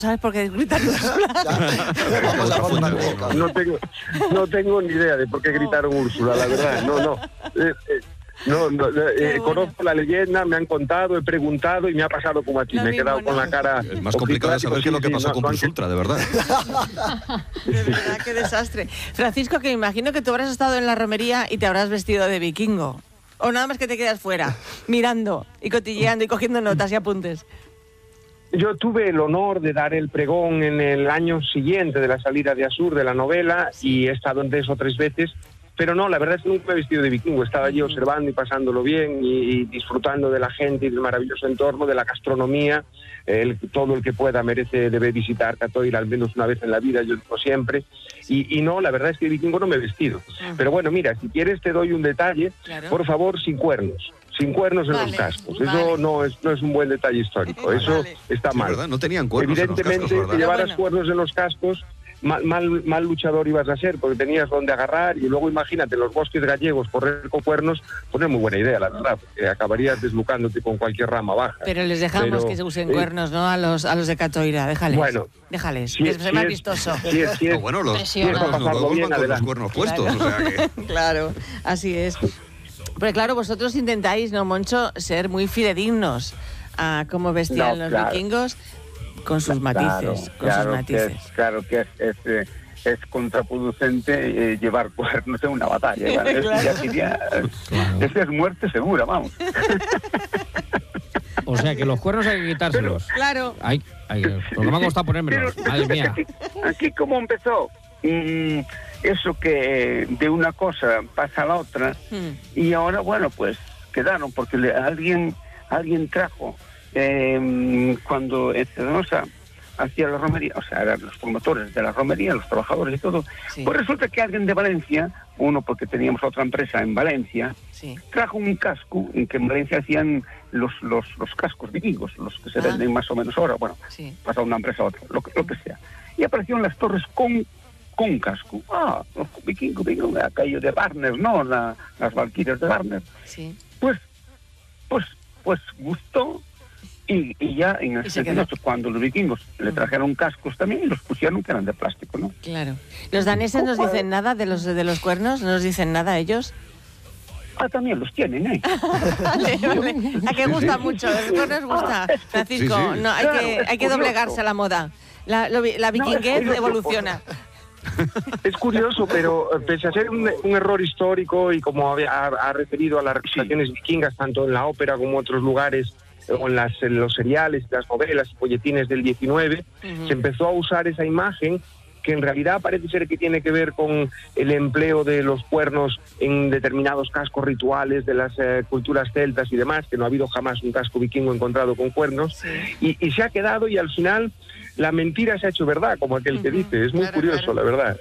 ¿Sabes por qué gritan Úrsula? No tengo ni idea de por qué gritaron Úrsula, la verdad. Conozco la leyenda, me han contado, he preguntado y me ha pasado como a ti. Me he quedado con la cara. Es más complicado saber qué es lo que pasó con Plus Ultra, de verdad. De verdad, qué desastre. Francisco, que me imagino que tú habrás estado en la romería y te habrás vestido de vikingo. O nada más que te quedas fuera, mirando y cotilleando y cogiendo notas y apuntes. Yo tuve el honor de dar el pregón en el año siguiente de la salida de Asur, de la novela, y he estado en 2 o 3 veces, pero no, la verdad es que nunca me he vestido de vikingo. Estaba allí observando y pasándolo bien y disfrutando de la gente y del maravilloso entorno, de la gastronomía. Todo el que pueda debe visitar Catoira al menos una vez en la vida, yo digo siempre. Y no, la verdad es que de vikingo no me he vestido. Pero bueno, mira, si quieres te doy un detalle, por favor, sin cuernos. Sin cuernos en los cascos. Eso no es un buen detalle histórico. Eso está mal. ¿Verdad? No tenían cuernos. Evidentemente, en los cascos, si llevaras cuernos en los cascos, mal luchador ibas a ser, porque tenías donde agarrar. Y luego imagínate, los bosques gallegos, correr con cuernos, pues no es muy buena idea, la verdad, porque acabarías deslucándote con cualquier rama baja. Pero les dejamos que se usen cuernos, ¿no? A los de Catoira, déjales. Bueno, déjales, que es más vistoso. Bueno, los nuevos van con los cuernos puestos. Claro. O sea que... Claro, así es. Pero claro, vosotros intentáis, ¿no, Moncho, ser muy fidedignos a cómo vestían los vikingos con sus matices. Claro que es contraproducente llevar cuernos en una batalla. Esa es muerte segura, vamos. O sea, que los cuernos hay que quitárselos. Claro. Porque me ha costado ponérmelos. Madre mía. Aquí como empezó... eso que de una cosa pasa a la otra y ahora, bueno, pues quedaron porque alguien trajo cuando Cedenosa hacía la romería, o sea, eran los promotores de la romería, los trabajadores y todo, pues resulta que alguien de Valencia, uno porque teníamos otra empresa en Valencia, trajo un casco en que en Valencia hacían los cascos vikingos, los que se venden más o menos ahora, bueno, pasa de una empresa a otra, lo que sea, y aparecieron las torres con casco. Vikingo, aquello de Barnes, ¿no? Las valquirias de Barnes. Sí. Pues gustó y ya en el 78, cuando los vikingos le trajeron cascos también y los pusieron que eran de plástico, ¿no? Claro. ¿Los daneses nos dicen nada de los cuernos? ¿No nos dicen nada ellos? También los tienen, ¿eh? Vale. A que gusta mucho, los cuernos gusta. Francisco, no, hay que doblegarse a la moda. La vikinguez evoluciona. Es curioso, pero pese a ser un error histórico y como ha referido a las representaciones vikingas, tanto en la ópera como en otros lugares, o en los seriales, las novelas y folletines del 19, se empezó a usar esa imagen que en realidad parece ser que tiene que ver con el empleo de los cuernos en determinados cascos rituales de las culturas celtas y demás, que no ha habido jamás un casco vikingo encontrado con cuernos, y se ha quedado, y al final la mentira se ha hecho verdad, como aquel que dice. Es muy curioso, la verdad.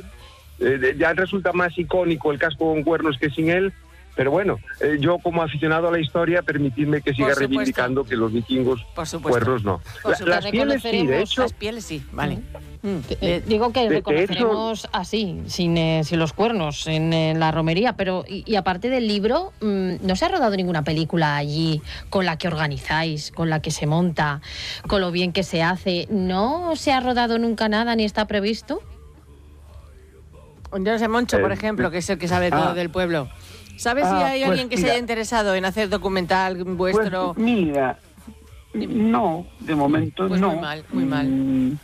Ya resulta más icónico el casco con cuernos que sin él, pero bueno, yo como aficionado a la historia, permitidme que siga reivindicando que los vikingos cuernos no. Las pieles sí, de hecho. Las pieles sí, vale. Digo que reconoceremos así, sin los cuernos, en la romería, pero y aparte del libro, ¿no se ha rodado ninguna película allí con la que organizáis, con la que se monta, con lo bien que se hace? ¿No se ha rodado nunca nada ni está previsto? Yo no sé, Moncho, por ejemplo, que es el que sabe todo del pueblo. ¿Sabes si hay alguien que se haya interesado en hacer documental vuestro? Pues mira, no, de momento pues no. Muy mal.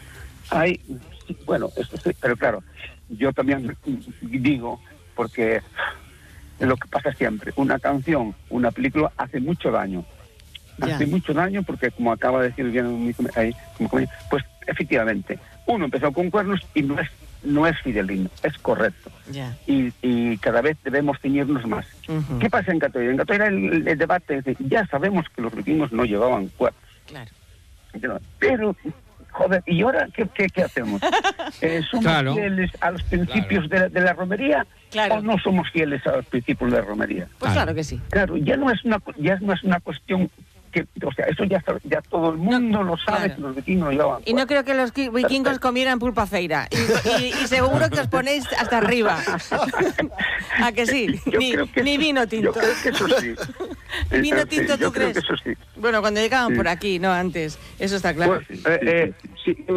Bueno, esto sí, pero claro, yo también digo, porque lo que pasa siempre, una canción, una película hace mucho daño. Hace mucho daño porque, como acaba de decir bien ahí, pues efectivamente, uno empezó con cuernos y no es fidelino, es correcto. Y cada vez debemos ceñirnos más. ¿Qué pasa en Catoira? En Catoira el debate es ya sabemos que los vikingos no llevaban cuernos. Claro. Pero, joder, ¿y ahora qué hacemos? ¿Somos fieles a los principios de la romería o no somos fieles a los principios de la romería? Pues claro que sí. Claro, ya no es una cuestión o sea, eso ya todo el mundo lo sabe, claro. Los vikingos lo llevan. Y no creo que los vikingos comieran pulpa feira. Y seguro que os ponéis hasta arriba. ¿A que sí? Ni vino tinto. Yo creo que eso sí. ¿Vino tinto tú yo creo crees? que eso sí. Bueno, cuando llegaban por aquí, no antes. Eso está claro. Pues, sí,